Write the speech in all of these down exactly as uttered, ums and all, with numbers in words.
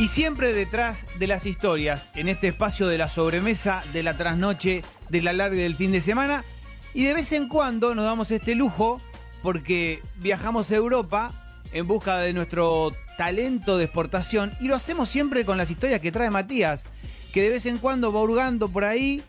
Y siempre detrás de las historias, en este espacio de la sobremesa, de la trasnoche, de la larga del fin de semana. Y de vez en cuando nos damos este lujo porque viajamos a Europa en busca de nuestro talento de exportación. Y lo hacemos siempre con las historias que trae Matías, que de vez en cuando va hurgando por ahí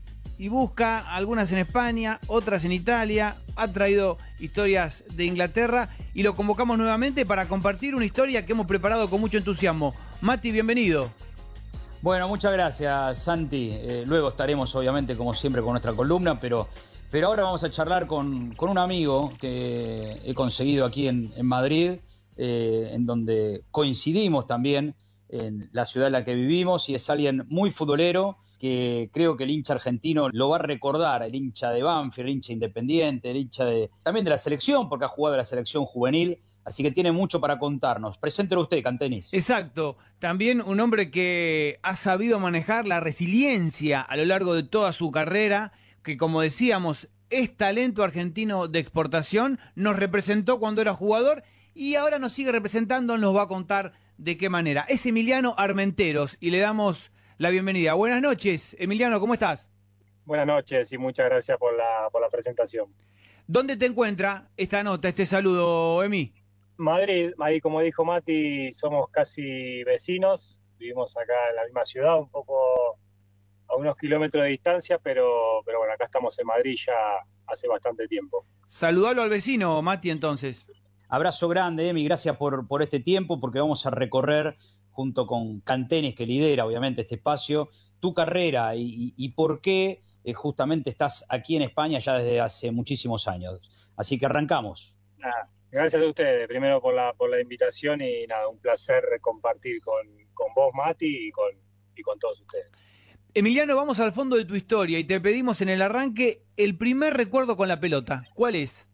y busca algunas en España, otras en Italia. Ha traído historias de Inglaterra y lo convocamos nuevamente para compartir una historia que hemos preparado con mucho entusiasmo. Mati, bienvenido. Bueno, muchas gracias, Santi. Eh, luego estaremos, obviamente, como siempre, con nuestra columna, pero, pero ahora vamos a charlar con, con un amigo que he conseguido aquí en, en Madrid, eh, en donde coincidimos también en la ciudad en la que vivimos, y es alguien muy futbolero, que creo que el hincha argentino lo va a recordar, el hincha de Banfield, el hincha Independiente, el hincha de también de la selección, porque ha jugado en la selección juvenil, así que tiene mucho para contarnos. Preséntelo usted, Cantenis. Exacto, también un hombre que ha sabido manejar la resiliencia a lo largo de toda su carrera, que como decíamos, es talento argentino de exportación, nos representó cuando era jugador y ahora nos sigue representando, nos va a contar de qué manera. Es Emiliano Armenteros y le damos la bienvenida. Buenas noches, Emiliano, ¿cómo estás? Buenas noches y muchas gracias por la, por la presentación. ¿Dónde te encuentra esta nota, este saludo, Emi? Madrid, ahí como dijo Mati, somos casi vecinos, vivimos acá en la misma ciudad, un poco a unos kilómetros de distancia, pero, pero bueno, acá estamos en Madrid ya hace bastante tiempo. Saludalo al vecino, Mati, entonces. Abrazo grande, Emi, gracias por, por este tiempo, porque vamos a recorrer junto con Cantenis, que lidera obviamente este espacio, tu carrera y, y, y por qué eh, justamente estás aquí en España ya desde hace muchísimos años. Así que arrancamos. Nada, gracias a ustedes, primero por la, por la invitación y nada, un placer compartir con, con vos, Mati, y con, y con todos ustedes. Emiliano, vamos al fondo de tu historia y te pedimos en el arranque el primer recuerdo con la pelota. ¿Cuál es?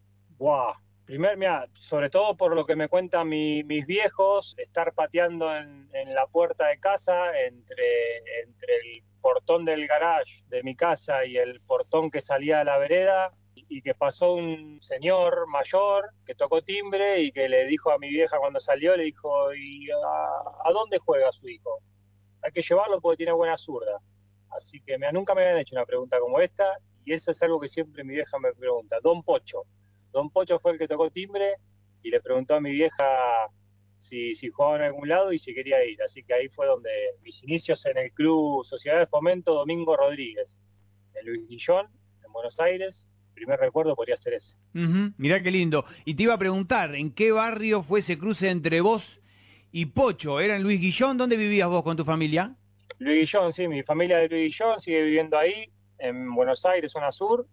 Wow. Primero, mira, sobre todo por lo que me cuentan mi, mis viejos, estar pateando en, en la puerta de casa, entre, entre el portón del garage de mi casa y el portón que salía a la vereda, y, y que pasó un señor mayor que tocó timbre y que le dijo a mi vieja cuando salió, le dijo, ¿y a, a dónde juega su hijo? Hay que llevarlo porque tiene buena zurda. Así que mira, nunca me habían hecho una pregunta como esta, y eso es algo que siempre mi vieja me pregunta. Don Pocho. Don Pocho fue el que tocó timbre y le preguntó a mi vieja si, si jugaba en algún lado y si quería ir. Así que ahí fue donde mis inicios en el Club Sociedad de Fomento Domingo Rodríguez, en Luis Guillón, en Buenos Aires. El primer recuerdo podría ser ese. Uh-huh. Mirá qué lindo. Y te iba a preguntar, ¿en qué barrio fue ese cruce entre vos y Pocho? ¿Era en Luis Guillón? ¿Dónde vivías vos con tu familia? Luis Guillón, sí, mi familia de Luis Guillón sigue viviendo ahí, en Buenos Aires, zona sur.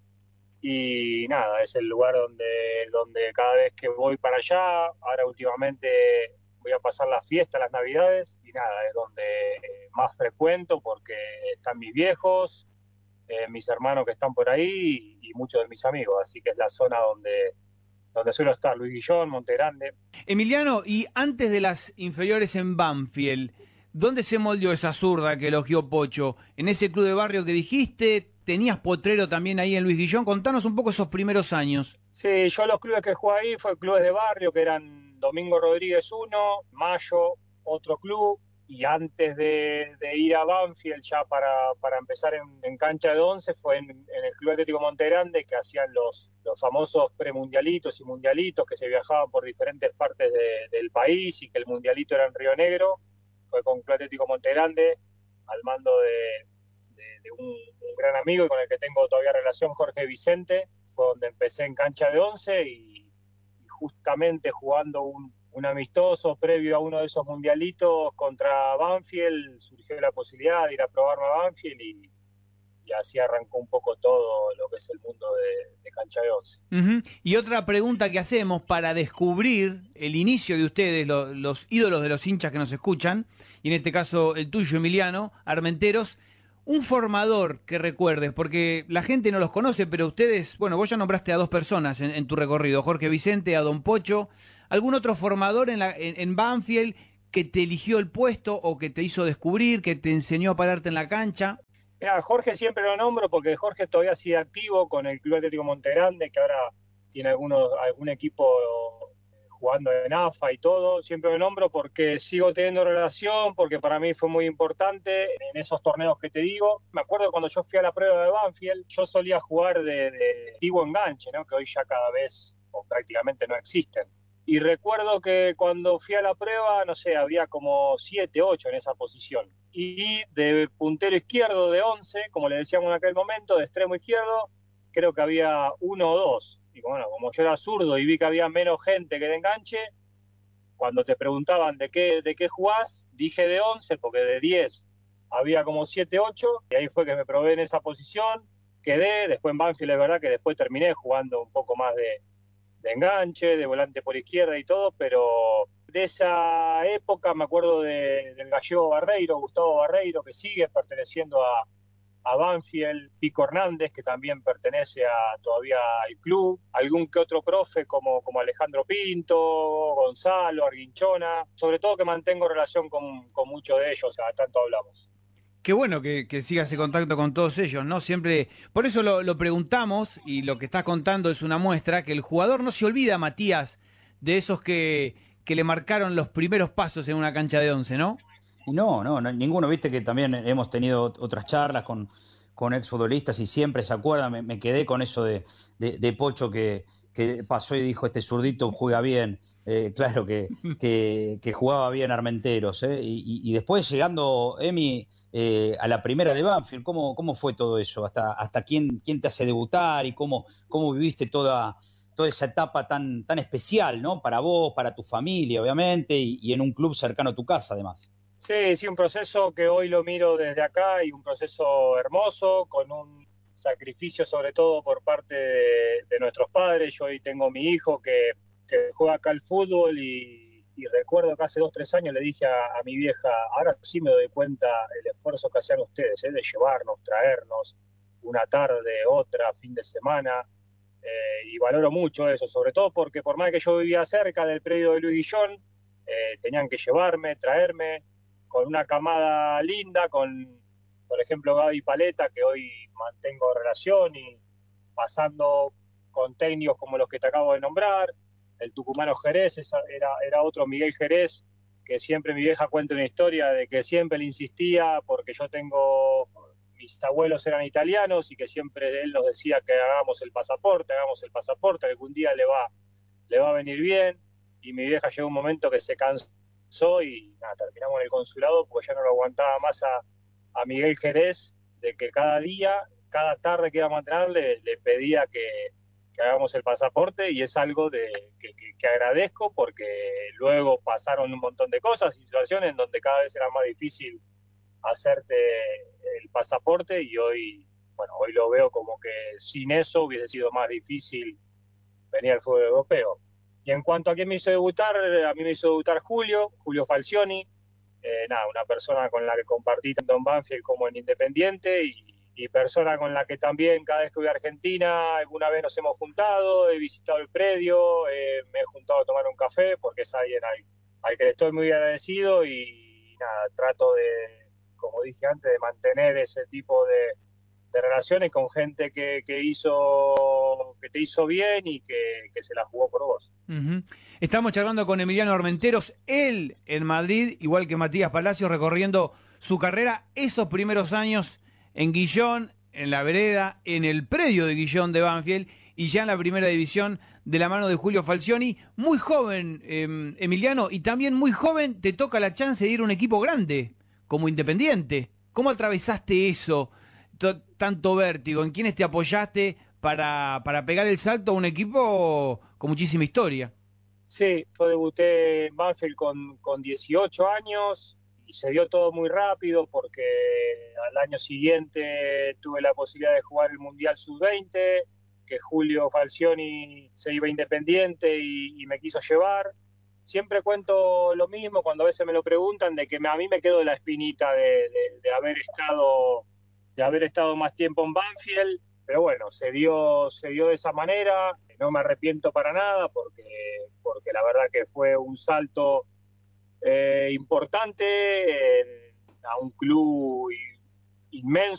Y nada, es el lugar donde, donde cada vez que voy para allá, ahora últimamente voy a pasar las fiestas, las navidades, y nada, es donde más frecuento porque están mis viejos, eh, mis hermanos que están por ahí y, y muchos de mis amigos, así que es la zona donde, donde suelo estar, Luis Guillón, Monte Grande. Emiliano, y antes de las inferiores en Banfield, ¿dónde se moldeó esa zurda que elogió Pocho? ¿En ese club de barrio que dijiste? ¿Tenías potrero también ahí en Luis Guillón? Contanos un poco esos primeros años. Sí, yo los clubes que jugué ahí fue clubes de barrio, que eran Domingo Rodríguez uno, Mayo, otro club, y antes de, de ir a Banfield ya para, para empezar en, en cancha de once fue en, en el Club Atlético Monte Grande, que hacían los, los famosos premundialitos y mundialitos que se viajaban por diferentes partes de, del país y que el mundialito era en Río Negro. Fue con Club Atlético Monte Grande al mando de... de, de un, un gran amigo con el que tengo todavía relación, Jorge Vicente. Fue donde empecé en cancha de once y, y justamente jugando un, un amistoso previo a uno de esos mundialitos contra Banfield, surgió la posibilidad de ir a probarme a Banfield y, y así arrancó un poco todo lo que es el mundo de, de cancha de once. Uh-huh. Y otra pregunta que hacemos para descubrir el inicio de ustedes, lo, los ídolos de los hinchas que nos escuchan, y en este caso el tuyo, Emiliano Armenteros, un formador que recuerdes, porque la gente no los conoce, pero ustedes, bueno, vos ya nombraste a dos personas en, en tu recorrido, Jorge Vicente, a Don Pocho. ¿Algún otro formador en, la, en, en Banfield que te eligió el puesto o que te hizo descubrir, que te enseñó a pararte en la cancha? Mira, Jorge siempre lo nombro porque Jorge todavía sigue activo con el Club Atlético Monte Grande, que ahora tiene algunos, algún equipo jugando en A F A y todo. Siempre lo nombro porque sigo teniendo relación, porque para mí fue muy importante en esos torneos que te digo. Me acuerdo cuando yo fui a la prueba de Banfield, yo solía jugar de, de antiguo enganche, ¿no? Que hoy ya cada vez o prácticamente no existen. Y recuerdo que cuando fui a la prueba, no sé, había como siete, ocho en esa posición. Y de puntero izquierdo de once, como le decíamos en aquel momento, de extremo izquierdo, creo que había uno o dos. Y bueno, como yo era zurdo y vi que había menos gente que de enganche, cuando te preguntaban de qué, de qué jugás, dije de once, porque de diez había como siete, ocho, y ahí fue que me probé en esa posición, quedé, después en Banfield es verdad que después terminé jugando un poco más de, de enganche, de volante por izquierda y todo, pero de esa época me acuerdo de, del gallego Barreiro, Gustavo Barreiro, que sigue perteneciendo a a Banfield, Pico Hernández, que también pertenece a, todavía al club, algún que otro profe como, como Alejandro Pinto, Gonzalo, Arguinchona, sobre todo que mantengo relación con, con muchos de ellos, a tanto hablamos. Qué bueno que, que sigas en contacto con todos ellos, ¿no? Siempre, por eso lo, lo preguntamos, y lo que estás contando es una muestra, que el jugador no se olvida, Matías, de esos que, que le marcaron los primeros pasos en una cancha de once, ¿no? No, no, no, ninguno, viste que también hemos tenido otras charlas con, con exfutbolistas y siempre se acuerdan, me, me quedé con eso de, de, de Pocho que, que pasó y dijo, este zurdito juega bien, eh, claro que, que, que jugaba bien Armenteros, ¿eh? y, y, y después llegando, Emi, eh, a la primera de Banfield, ¿cómo, cómo fue todo eso? ¿Hasta, hasta quién, quién te hace debutar y cómo, cómo viviste toda, toda esa etapa tan, tan especial, ¿no? Para vos, para tu familia, obviamente, y, y en un club cercano a tu casa, además. Sí, sí, un proceso que hoy lo miro desde acá y un proceso hermoso, con un sacrificio sobre todo por parte de, de nuestros padres. Yo hoy tengo mi hijo que, que juega acá al fútbol y, y recuerdo que hace dos, tres años le dije a, a mi vieja, ahora sí me doy cuenta el esfuerzo que hacían ustedes, ¿eh? De llevarnos, traernos, una tarde, otra, fin de semana, eh, y valoro mucho eso, sobre todo porque por más que yo vivía cerca del predio de Luis Guillón, eh, tenían que llevarme, traerme, con una camada linda, con, por ejemplo, Gaby Paleta, que hoy mantengo relación, y pasando con técnicos como los que te acabo de nombrar, el tucumano Jerez, esa era, era otro Miguel Jerez, que siempre mi vieja cuenta una historia de que siempre le insistía, porque yo tengo, mis abuelos eran italianos, y que siempre él nos decía que hagamos el pasaporte, hagamos el pasaporte, algún día le va, le va a venir bien, y mi vieja llegó un momento que se cansó, y nada, terminamos en el consulado porque ya no lo aguantaba más a, a Miguel Jerez, de que cada día, cada tarde que íbamos a entrenar le, le pedía que, que hagamos el pasaporte, y es algo de, que, que, que agradezco, porque luego pasaron un montón de cosas y situaciones en donde cada vez era más difícil hacerte el pasaporte, y hoy, bueno, hoy lo veo como que sin eso hubiese sido más difícil venir al fútbol europeo. Y en cuanto a quién me hizo debutar, a mí me hizo debutar Julio, Julio Falcioni, eh, nada, una persona con la que compartí tanto en Banfield como en Independiente, y, y persona con la que también cada vez que voy a Argentina, alguna vez nos hemos juntado, he visitado el predio, eh, me he juntado a tomar un café, porque es alguien al, al que le estoy muy agradecido, y nada, trato de, como dije antes, de mantener ese tipo de, de relaciones con gente que, que hizo que te hizo bien y que, que se la jugó por vos. Uh-huh. Estamos charlando con Emiliano Armenteros, él en Madrid, igual que Matías Palacios, recorriendo su carrera, esos primeros años en Guillón, en la vereda, en el predio de Guillón de Banfield, y ya en la primera división de la mano de Julio Falcioni. Muy joven, eh, Emiliano, y también muy joven te toca la chance de ir a un equipo grande, como Independiente. ¿Cómo atravesaste eso? Tanto vértigo, ¿en quiénes te apoyaste para, para pegar el salto a un equipo con muchísima historia? Sí, yo debuté en Banfield con, con dieciocho años, y se dio todo muy rápido porque al año siguiente tuve la posibilidad de jugar el Mundial sub veinte, que Julio Falcioni se iba a Independiente y, y me quiso llevar. Siempre cuento lo mismo cuando a veces me lo preguntan, de que me, a mí me quedó la espinita de, de, de haber estado... de haber estado más tiempo en Banfield, pero bueno, se dio, se dio de esa manera, no me arrepiento para nada, porque, porque la verdad que fue un salto eh, importante eh, a un club inmenso,